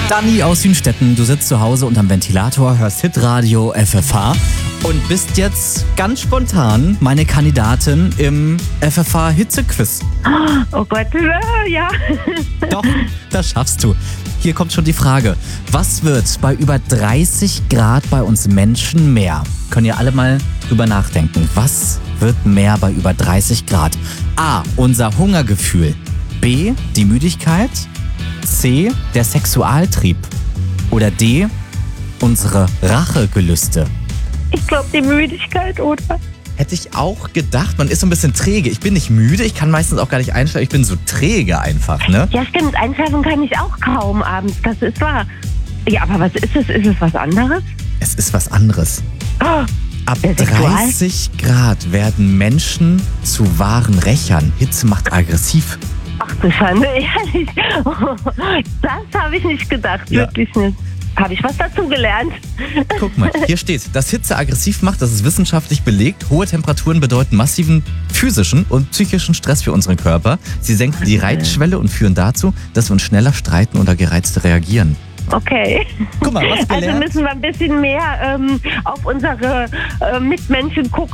Dani aus Hünstetten, du sitzt zu Hause unterm Ventilator, hörst Hitradio FFH und bist jetzt ganz spontan meine Kandidatin im FFH Hitzequiz. Oh Gott, ja. Doch, das schaffst du. Hier kommt schon die Frage, was wird bei über 30 Grad bei uns Menschen mehr? Können ihr alle mal drüber nachdenken. Was wird mehr bei über 30 Grad? A, unser Hungergefühl. B, die Müdigkeit. C, der Sexualtrieb. Oder D, unsere Rachegelüste. Ich glaube, die Müdigkeit, oder? Hätte ich auch gedacht, man ist so ein bisschen träge. Ich bin nicht müde, ich kann meistens auch gar nicht einschlafen, ich bin so träge einfach, ne? Ja, stimmt. Einschlafen kann ich auch kaum abends, das ist wahr. Ja, aber was ist es? Ist es was anderes? Es ist was anderes. Oh, Ab der Sexual- 30 Grad werden Menschen zu wahren Rächern. Hitze macht aggressiv. ach du Schande, ehrlich. Das habe ich nicht gedacht, Ja. wirklich nicht. Habe ich was dazu gelernt? Guck mal, hier steht, dass Hitze aggressiv macht, das ist wissenschaftlich belegt. Hohe Temperaturen bedeuten massiven physischen und psychischen Stress für unseren Körper. Sie senken die Reizschwelle und führen dazu, dass wir uns schneller streiten oder gereizt reagieren. Okay. Guck mal, was Also gelernt. müssen wir ein bisschen mehr auf unsere Mitmenschen gucken.